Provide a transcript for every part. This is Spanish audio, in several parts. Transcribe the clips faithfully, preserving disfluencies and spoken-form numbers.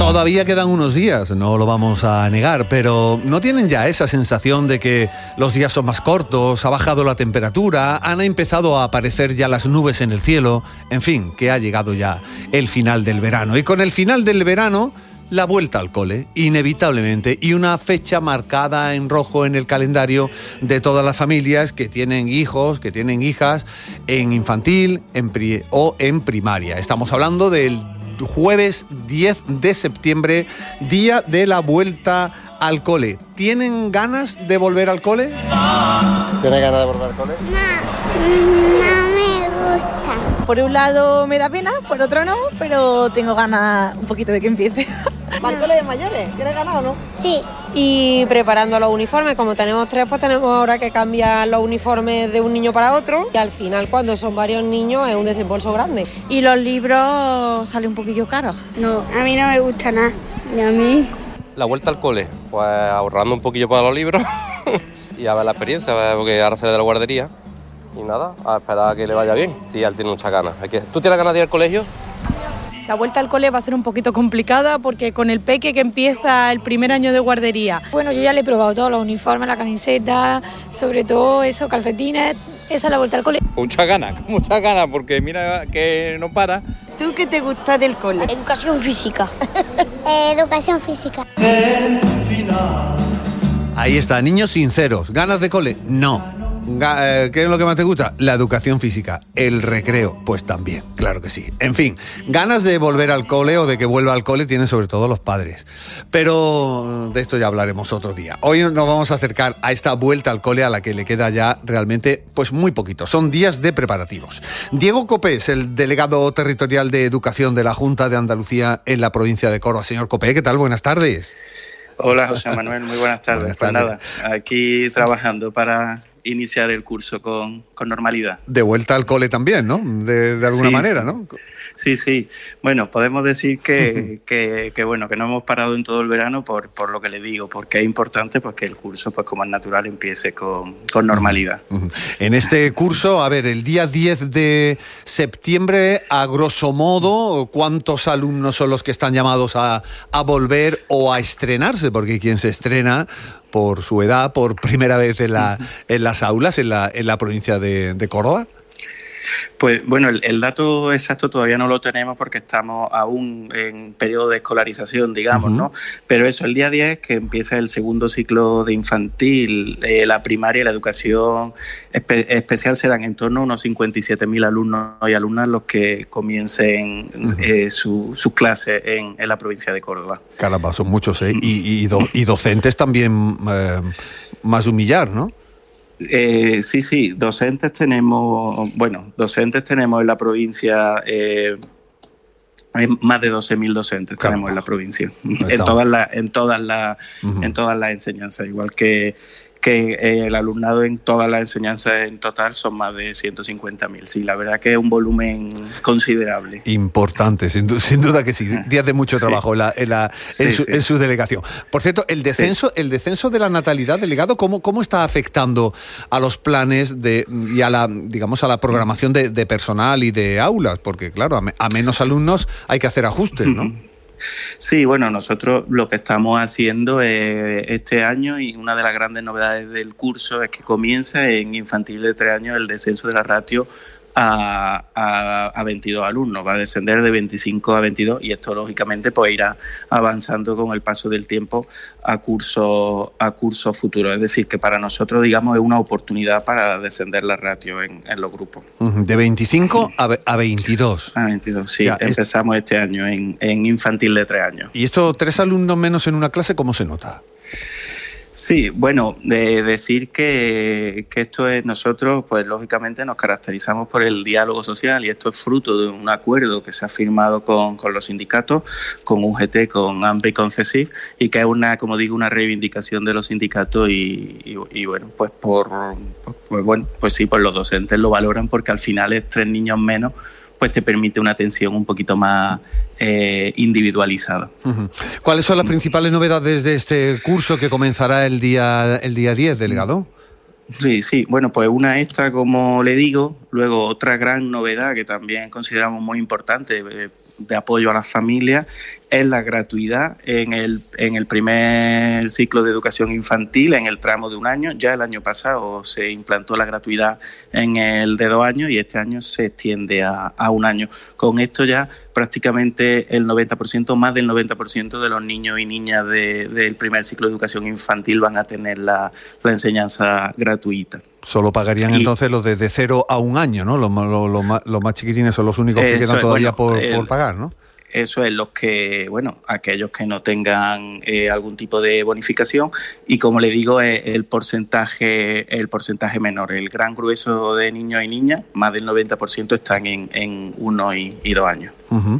Todavía quedan unos días, no lo vamos a negar, pero ¿no tienen ya esa sensación de que los días son más cortos, ha bajado la temperatura, han empezado a aparecer ya las nubes en el cielo? En fin, que ha llegado ya el final del verano. Y con el final del verano, la vuelta al cole, inevitablemente, y una fecha marcada en rojo en el calendario de todas las familias que tienen hijos, que tienen hijas en infantil en pri- o en primaria. Estamos hablando del jueves diez de septiembre, día de la vuelta al cole. ¿Tienen ganas de volver al cole? ¿Tienes ganas de volver al cole? No, no me gusta. Por un lado me da pena, por otro no, pero tengo ganas un poquito de que empiece. ¿Para el cole de mayores? ¿Tienes ganas o no? Sí. Y preparando los uniformes, como tenemos tres, pues tenemos ahora que cambiar los uniformes de un niño para otro, y al final cuando son varios niños es un desembolso grande. Y los libros salen un poquillo caros. No, a mí no me gusta nada. ¿Y a mí? La vuelta al cole, pues ahorrando un poquillo para los libros y a ver la experiencia, a ver, porque ahora sale de la guardería y nada, a esperar a que le vaya bien. Sí, él tiene muchas ganas. Hay que... ¿Tú tienes ganas de ir al colegio? La vuelta al cole va a ser un poquito complicada porque con el peque que empieza el primer año de guardería. Bueno, yo ya le he probado todos los uniformes, la camiseta, sobre todo esos calcetines. Esa es la vuelta al cole. Muchas ganas, muchas ganas, porque mira que no para. ¿Tú qué te gusta del cole? Educación física. Eh, educación física. Ahí está, niños sinceros. ¿Ganas de cole? No. ¿Qué es lo que más te gusta? La educación física. El recreo, pues también, claro que sí. En fin, ganas de volver al cole o de que vuelva al cole tienen sobre todo los padres. Pero de esto ya hablaremos otro día. Hoy nos vamos a acercar a esta vuelta al cole a la que le queda ya realmente pues muy poquito. Son días de preparativos. Diego Copé, el delegado territorial de Educación de la Junta de Andalucía en la provincia de Córdoba. Señor Copé, ¿qué tal? Buenas tardes. Hola, José Manuel, muy buenas tardes. Buenas tardes. Pues nada, aquí trabajando para iniciar el curso con, con normalidad. De vuelta al cole también, ¿no? De, de alguna sí, manera, ¿no? Sí, sí. Bueno, podemos decir que, que, que bueno, que no hemos parado en todo el verano por, por lo que le digo, porque es importante pues que el curso, pues como es natural, empiece con, con normalidad. Uh-huh. En este curso, a ver, el día diez de septiembre, a grosso modo, ¿cuántos alumnos son los que están llamados a, a volver o a estrenarse? Porque quien se estrena por su edad, por primera vez en, la, en las aulas, en la, en la provincia de, de Córdoba. Pues bueno, el, el dato exacto todavía no lo tenemos porque estamos aún en periodo de escolarización, digamos, uh-huh. ¿no? Pero eso, el día diez, que empieza el segundo ciclo de infantil, eh, la primaria y la educación espe- especial, serán en torno a unos cincuenta y siete mil alumnos y alumnas los que comiencen uh-huh. eh, su, sus clases en, en la provincia de Córdoba. Caramba, son muchos, ¿eh? Y, y, do, y docentes también eh, más de un millar, ¿no? Eh, sí, sí, docentes tenemos, bueno, docentes tenemos en la provincia, eh, hay más de doce mil docentes Caramba. tenemos en la provincia, en todas las, en todas las, uh-huh. en todas las enseñanzas, igual que que eh, el alumnado en todas las enseñanzas en total son más de ciento cincuenta mil. Sí, la verdad que es un volumen considerable. Importante, sin, du- sin duda que sí. Días de mucho sí. trabajo en, la, en, la, sí, en, su, sí. en su delegación. Por cierto, el descenso, sí. el descenso de la natalidad, delegado, ¿cómo, cómo está afectando a los planes de y a la, digamos, a la programación de, de personal y de aulas? Porque, claro, a, me, a menos alumnos hay que hacer ajustes, ¿no? Sí, bueno, nosotros lo que estamos haciendo eh, este año, y una de las grandes novedades del curso es que comienza en infantil de tres años el descenso de la ratio a, a, a veintidós alumnos, va a descender de veinticinco a veintidós, y esto lógicamente pues irá avanzando con el paso del tiempo a cursos a cursos futuros, es decir, que para nosotros, digamos, es una oportunidad para descender la ratio en, en los grupos. De veinticinco a veintidós. A veintidós, sí, ya, empezamos es... este año en, en infantil de tres años. ¿Y estos tres alumnos menos en una clase, cómo se nota? Sí, bueno, de decir que, que esto es, nosotros pues lógicamente nos caracterizamos por el diálogo social, y esto es fruto de un acuerdo que se ha firmado con, con los sindicatos, con U G T, con AMPE y con CESIF, y que es una, como digo, una reivindicación de los sindicatos, y, y, y bueno, pues por pues bueno, pues sí, pues los docentes lo valoran, porque al final es tres niños menos, pues te permite una atención un poquito más eh, individualizada. Uh-huh. ¿Cuáles son las principales novedades de este curso que comenzará el día el día diez, delegado? Sí, sí, bueno, pues una extra, como le digo, luego otra gran novedad que también consideramos muy importante, eh, de apoyo a las familias es la gratuidad en el, en el primer ciclo de educación infantil, en el tramo de un año. Ya el año pasado se implantó la gratuidad en el de dos años y este año se extiende a, a un año. Con esto ya prácticamente el noventa por ciento, más del noventa por ciento de los niños y niñas de, del primer ciclo de educación infantil van a tener la, la enseñanza gratuita. Solo pagarían y, entonces los de, de cero a un año, ¿no? Los, los, los, más, los más chiquitines son los únicos que quedan todavía bueno, por, el, por pagar, ¿no? Eso es los que, bueno, aquellos que no tengan eh, algún tipo de bonificación y como le digo, es el porcentaje, el porcentaje menor. El gran grueso de niños y niñas, más del noventa por ciento están en, en uno y, y dos años. Uh-huh.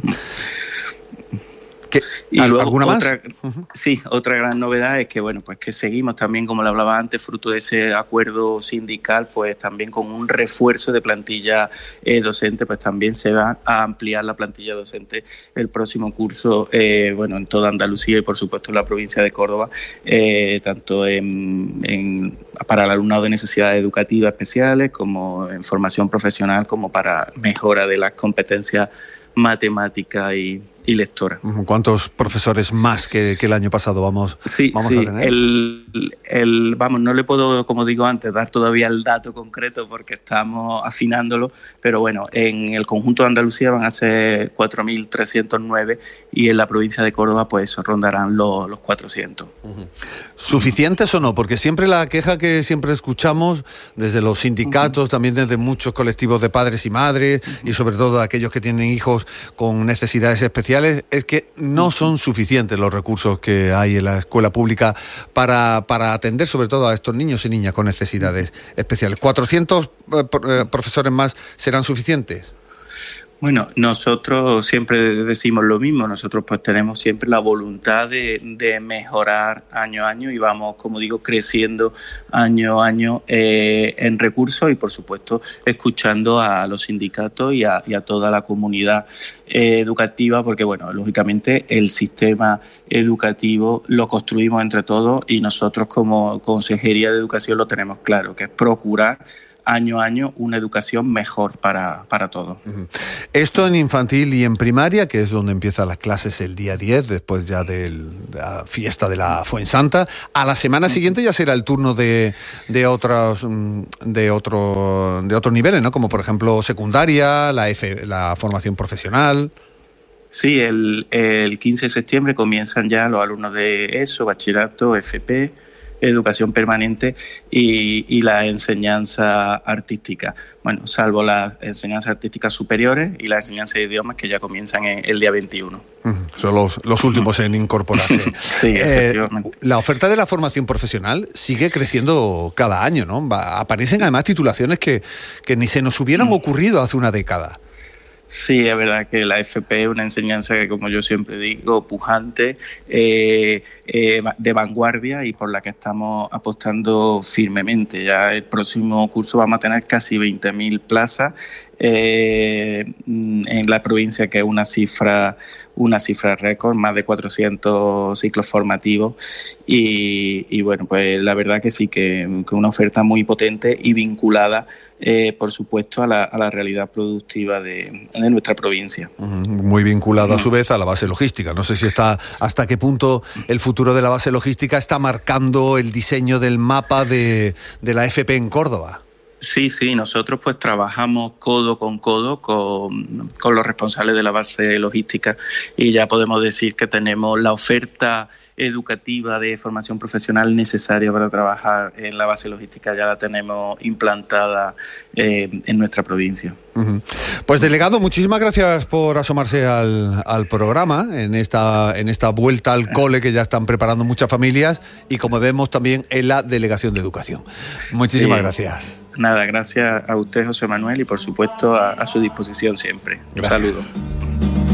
Y luego ¿Alguna otra, más? Uh-huh. Sí, otra gran novedad es que bueno, pues que seguimos también, como le hablaba antes, fruto de ese acuerdo sindical, pues también con un refuerzo de plantilla eh, docente, pues también se va a ampliar la plantilla docente el próximo curso, eh, bueno, en toda Andalucía y por supuesto en la provincia de Córdoba, eh, tanto en, en para el alumnado de necesidades educativas especiales, como en formación profesional, como para mejora de las competencias matemáticas y y lectora. ¿Cuántos profesores más que, que el año pasado vamos, sí, vamos sí. a tener? El, el, vamos, no le puedo, como digo antes, dar todavía el dato concreto porque estamos afinándolo, pero bueno, en el conjunto de Andalucía van a ser cuatro mil trescientos nueve y en la provincia de Córdoba pues rondarán los, los cuatrocientos. Uh-huh. ¿Suficientes o no? Porque siempre la queja que siempre escuchamos desde los sindicatos, uh-huh. también desde muchos colectivos de padres y madres, uh-huh. y sobre todo aquellos que tienen hijos con necesidades especiales, es que no son suficientes los recursos que hay en la escuela pública para, para atender sobre todo a estos niños y niñas con necesidades especiales. ¿cuatrocientos eh, profesores más serán suficientes? Bueno, nosotros siempre decimos lo mismo, nosotros pues tenemos siempre la voluntad de, de mejorar año a año y vamos, como digo, creciendo año a año eh, en recursos y por supuesto escuchando a los sindicatos y a, y a toda la comunidad eh, educativa porque bueno, lógicamente el sistema educativo lo construimos entre todos y nosotros como Consejería de Educación lo tenemos claro, que es procurar año a año una educación mejor para, para todos. Uh-huh. Esto en infantil y en primaria, que es donde empiezan las clases el día diez, después ya del, de la fiesta de la Fuensanta. A la semana siguiente ya será el turno de, de otros de otro, de otros niveles, ¿no? Como por ejemplo secundaria, la F, la formación profesional. Sí, el, el quince de septiembre comienzan ya los alumnos de ESO, bachillerato, F P, educación permanente y, y la enseñanza artística. Bueno, salvo las enseñanzas artísticas superiores y las enseñanzas de idiomas que ya comienzan en el día veintiuno. Son los, los últimos en incorporarse. Sí, efectivamente. Eh, la oferta de la formación profesional sigue creciendo cada año, ¿no? Va, aparecen además titulaciones que, que ni se nos hubieran ocurrido hace una década. Sí, es verdad que la F P es una enseñanza que, como yo siempre digo, pujante, eh, eh, de vanguardia y por la que estamos apostando firmemente. Ya el próximo curso vamos a tener casi veinte mil plazas eh, en la provincia, que es una cifra una cifra récord, más de cuatrocientos ciclos formativos y, y bueno, pues la verdad que sí, que, que una oferta muy potente y vinculada, eh, por supuesto, a la, a la realidad productiva de, de nuestra provincia. Muy vinculada a su vez a la base logística. No sé si está hasta qué punto el futuro de la base logística está marcando el diseño del mapa de, de la F P en Córdoba. Sí, sí, nosotros pues trabajamos codo con codo con, con los responsables de la base logística y ya podemos decir que tenemos la oferta educativa de formación profesional necesaria para trabajar en la base logística, ya la tenemos implantada eh, en nuestra provincia. Uh-huh. Pues delegado, muchísimas gracias por asomarse al, al programa en esta, en esta vuelta al cole que ya están preparando muchas familias y como vemos también en la Delegación de Educación. Muchísimas sí. gracias. Nada, gracias a usted, José Manuel, y por supuesto a, a su disposición siempre. Un gracias. Saludo.